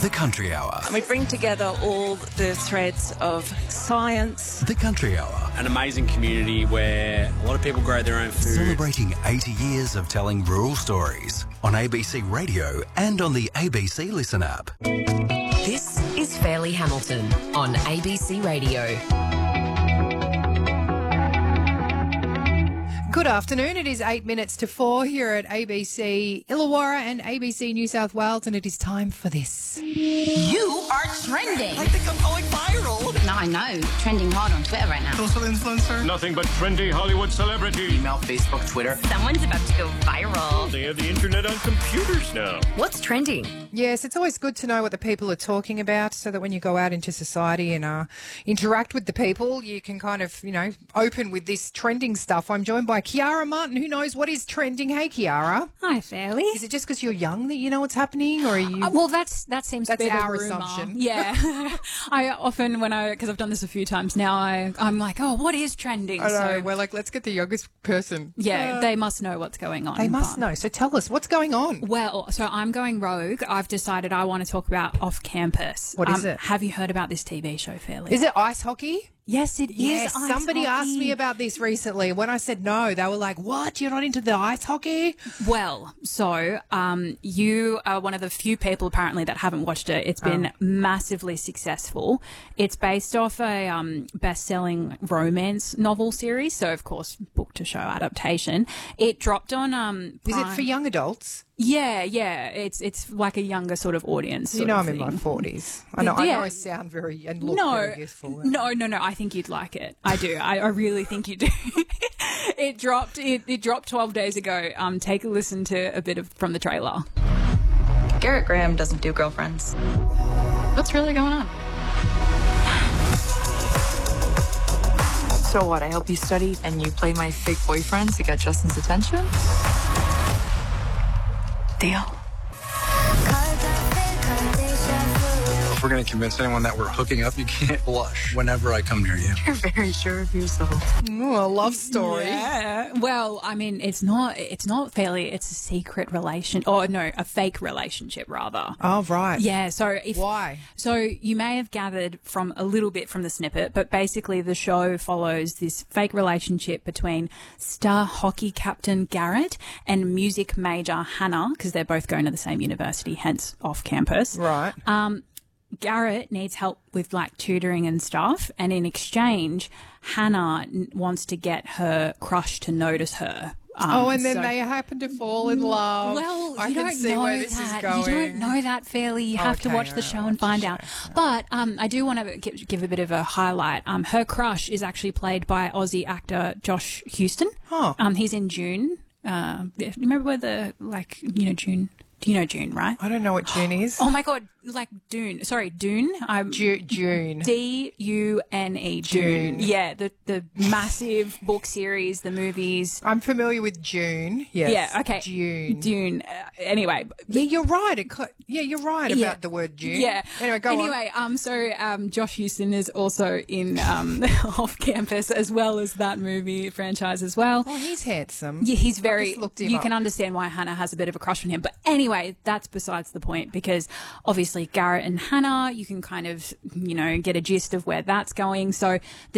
The Country Hour. We bring together all the threads of science. The Country Hour. An amazing community where a lot of people grow their own food. Celebrating 80 years of telling rural stories on ABC Radio and on the ABC Listen app. This is Fairleigh Hamilton on ABC Radio. Good afternoon. It is 8 minutes to 4 here at ABC Illawarra and ABC New South Wales, and it is time for this. You are trending. I think I'm going viral. No, I know. Trending hard on Twitter right now. Social influencer. Nothing but trendy Hollywood celebrity. Email, Facebook, Twitter. Someone's about to go viral. They have the internet on computers now. What's trending? Yes, it's always good to know what the people are talking about so that when you go out into society and interact with the people, you can kind of, open with this trending stuff. I'm joined by Kiara Martin, who knows what is trending. Hey, Kiara. Hi, Fairleigh. Is it just because you're young that you know what's happening, or are you? Well, that seems to be our the rumour. assumption. Yeah, I often because I've done this a few times now, I'm like, oh, what is trending? I know. So, we're like, let's get the youngest person. yeah, they must know what's going on. They must know. So tell us what's going on. Well, so I'm going rogue. I've decided I want to talk about off campus. What is it? Have you heard about this TV show, Fairleigh? Is it ice hockey? Yes, it is. Yes, somebody ice asked hockey. me about this recently. When I said no, they were like, what? You're not into the ice hockey? Well, so you are one of the few people apparently that haven't watched it. It's been massively successful. It's based off a best-selling romance novel series, so of course book to show adaptation. It dropped on Is it for young adults? Yeah, it's like a younger sort of audience. You know, I'm in thing. my 40s. I know I sound very and look very youthful. No. I think you'd like it. I do. I really think you do. It dropped 12 days ago. Take a listen to a bit from the trailer. Garrett Graham doesn't do girlfriends. What's really going on? So what? I help you study and you play my fake boyfriend to get Justin's attention? Deal. If we're going to convince anyone that we're hooking up, you can't blush whenever I come near you. You're very sure of yourself. Ooh, a love story. Yeah. Well, I mean, it's not Fairleigh. It's a secret relation. Oh no, a fake relationship rather. Oh right. Yeah. So why? So you may have gathered from a little bit from the snippet, but basically the show follows this fake relationship between star hockey captain Garrett and music major Hannah, because they're both going to the same university, hence off campus. Right. Garrett needs help with like tutoring and stuff, and in exchange, Hannah wants to get her crush to notice her. And then they happen to fall in love. Well, I you can don't see know where this that. is going. You don't know that, Fairleigh. You have to watch the show and find out. But I do want to give a bit of a highlight. Her crush is actually played by Aussie actor Josh Houston. Oh. He's in June. You remember where June? Do you know June, right? I don't know what June is. Oh my God, like Dune. Sorry, Dune. June. Dune. June. Yeah, the massive book series, the movies. I'm familiar with June. Yes. Yeah, okay. Dune. Anyway. Yeah, you're right. You're right about the word June. Yeah. Anyway, go on. So Josh Houston is also in Off Campus, as well as that movie franchise as well. Oh, he's handsome. Yeah, he's very. You can understand why Hannah has a bit of a crush on him. But anyway, that's besides the point, because obviously Garrett and Hannah, you can kind of, get a gist of where that's going. So the